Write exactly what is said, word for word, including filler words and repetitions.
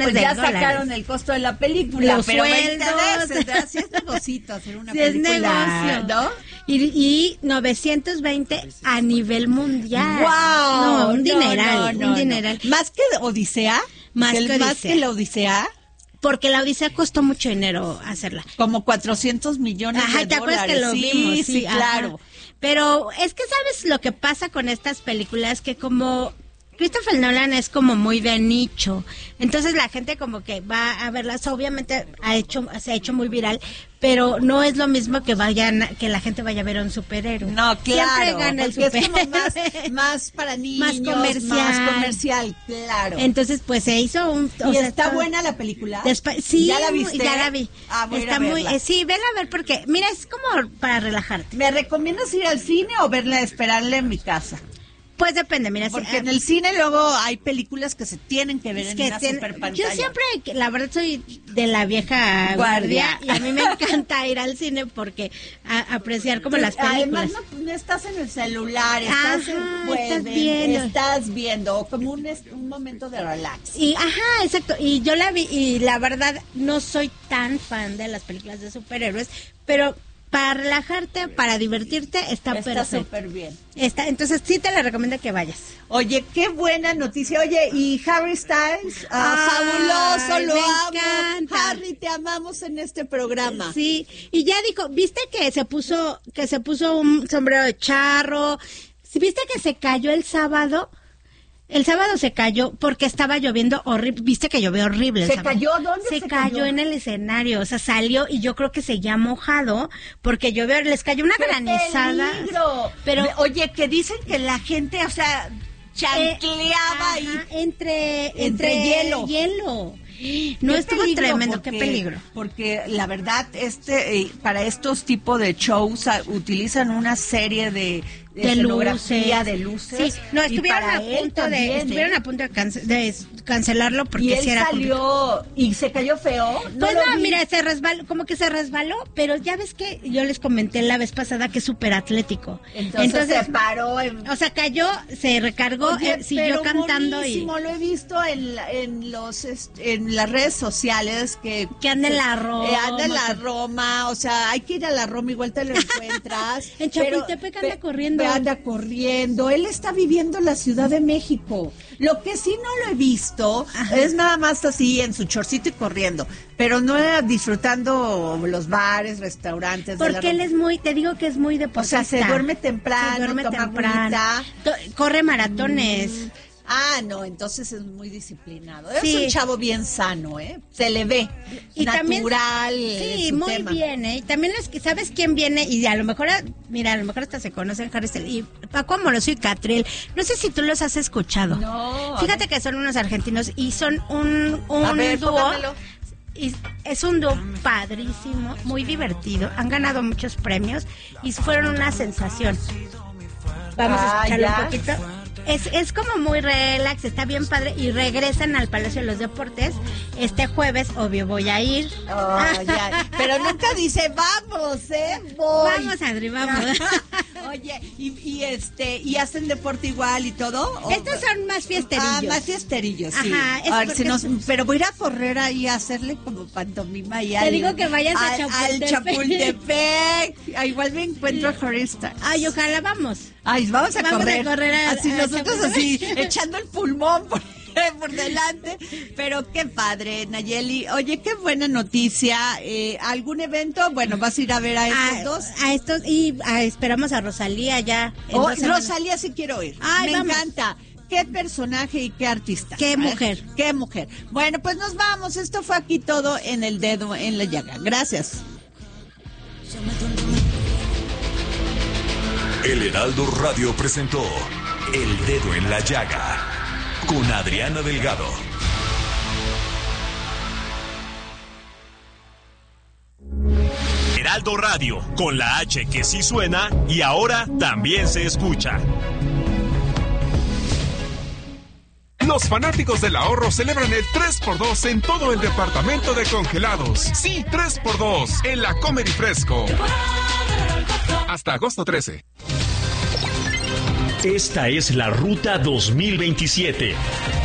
millones pues de ya dólares. sacaron el costo de la película. Los pero sueldos. Si es negocito hacer una Sí, película, es negocio. ¿no? Y, y novecientos veinte a nivel mundial. ¡Wow! No, un No, dineral, no, no, un dineral. no. ¿Más que Odisea? Más ¿El- que Más Odisea. que la Odisea. Porque la Odisea costó mucho dinero hacerla. Como cuatrocientos millones Ajá, de ¿te acuerdas dólares. que lo sí, vimos? Sí, ajá. claro. Pero es que sabes lo que pasa con estas películas, que como Christopher Nolan es como muy de nicho, entonces la gente como que va a verlas, obviamente ha hecho, se ha hecho muy viral, pero no es lo mismo que vayan, que la gente vaya a ver a un superhéroe. No, claro. Siempre gana el porque es como superhéroe. más, más para niños, Más comercial. más comercial, claro. Entonces, pues se hizo un... ¿Y o sea, está todo- buena la película? Despa- sí, ¿Ya la muy- viste? ya la vi. Ah, voy a ir a Está muy, verla. eh, sí, vela a ver porque, mira, es como para relajarte. ¿Me recomiendas ir al cine o verla, esperarla en mi casa? Pues depende, mira. si- Porque en el cine luego hay películas que se tienen que ver es en que una tiene- super pantalla. yo siempre, la verdad, soy de la vieja guardia, Guardia. y a mí me encanta ir al cine porque a- apreciar como las películas. Además, no, no estás en el celular, estás, Ajá, en, pues, estás en- viendo. estás viendo, como un, es- un momento de relax. Y, ajá, exacto. Y yo la vi y la verdad no soy tan fan de las películas de superhéroes, pero para relajarte, para divertirte, está, Está perfecto. súper bien. Está, entonces sí te la recomiendo que vayas. Oye, qué buena noticia. Oye, y Harry Styles, ah, Ay, fabuloso, lo me amo. encanta. Harry, te amamos en este programa. Sí, y ya dijo, ¿viste que se puso que se puso un sombrero de charro? ¿Sí? ¿Viste que se cayó el sábado? El sábado se cayó porque estaba lloviendo horrible. ¿Viste que llovió horrible el ¿Se sábado? cayó? ¿Dónde Se, se cayó? cayó? En el escenario, o sea, salió y yo creo que seguía mojado porque llovió, les cayó una ¡Qué granizada. peligro! Pero Oye, que dicen que la gente, o sea, chancleaba Eh, ahí. ajá, entre, Entre entre hielo. hielo. No, Qué estuvo peligro, tremendo, porque- qué peligro. Porque la verdad, este eh, para estos tipos de shows ah, utilizan una serie de, de, De escenografía, luces. de luces. Sí, no, y estuvieron para a él punto de, también, estuvieron ¿eh? a punto de, cance- de cancelarlo porque Y él sí era complicado. salió y se cayó feo. Pues lo no, vi. mira, se resbaló, como que se resbaló, pero ya ves que yo les comenté la vez pasada que es súper atlético. Entonces, se paró en... o sea, cayó, se recargó, Oye, eh, siguió pero cantando y buenísimo, lo he visto en, la- en los est- en las redes sociales que que anda en la Roma. eh, anda en la Roma, o sea, hay que ir a la Roma, igual te lo encuentras. En Chapultepec anda pe- corriendo. Anda corriendo, él está viviendo en la Ciudad de México. Lo que sí no lo he visto Ajá. es nada más así en su chorcito y corriendo, pero no era disfrutando los bares, restaurantes. de la Porque él Roma. es muy, te digo que es muy O deportista. sea, se duerme temprano, Se duerme toma temprano. agüita. To- Corre maratones. Ah, no, entonces es muy disciplinado. Es Sí. un chavo bien sano, ¿eh? Se le ve Y también- natural. eh, Sí, su muy tema. bien, ¿eh? Y también es que, ¿sabes quién viene? Y a lo mejor, mira, a lo mejor hasta se conocen Harry Styles y Paco Amoroso y Catriel. No sé si tú los has escuchado. No, a Fíjate que son unos argentinos y son un, un A ver, dúo. póngamelo. Y es un dúo padrísimo, muy divertido. Han ganado muchos premios y fueron una sensación. Vamos Ah, a escucharlo ya. un poquito. Es, es como muy relax, está bien padre y regresan al Palacio de los Deportes este jueves, obvio voy a ir. Oh, ya. Pero nunca dice, vamos, ¿eh? Voy. Vamos, Adri, vamos. Oye, y, y este, ¿y hacen deporte igual y todo? ¿O- Estos son más fiesterillos. Ah, más fiesterillos, sí. Ajá, es A ver, porque si nos- es- pero voy a ir a correr ahí a hacerle como pantomima y Te al, digo que vayas a al- al Chapultepec. Chapultepec. Ah, igual me encuentro a Harry Styles. Ay, ojalá vamos. Ay, vamos a Vamos a correr. correr a- así a nosotros así, Chapultepec. echando el pulmón por, por delante. Pero qué padre, Nayeli. Oye, qué buena noticia. Eh, ¿Algún evento? Bueno, vas a ir a ver a estos A, dos. a estos y a- esperamos a Rosalía ya. en Oh, dos semanas. Rosalía sí quiero ir. Ay, Me vamos. encanta. Qué personaje y qué artista. Qué ¿eh? mujer. Qué mujer. Bueno, pues nos vamos. Esto fue aquí todo en el dedo en la llaga. Gracias. El Heraldo Radio presentó El Dedo en la Llaga con Adriana Delgado. Heraldo Radio, con la H que sí suena y ahora también se escucha. Los fanáticos del ahorro celebran el tres por dos en todo el departamento de congelados. Sí, tres por dos en la Comer y Fresco. Hasta agosto trece. Esta es la Ruta dos mil veintisiete.